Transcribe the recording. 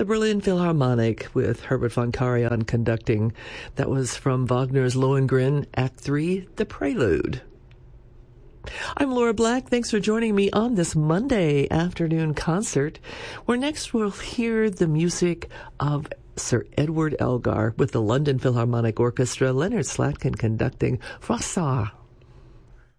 The Berlin Philharmonic with Herbert von Karajan conducting. That was from Wagner's Lohengrin, Act 3, The Prelude. I'm Laura Black. Thanks for joining me on this Monday afternoon concert, where next we'll hear the music of Sir Edward Elgar with the London Philharmonic Orchestra, Leonard Slatkin conducting Froissart.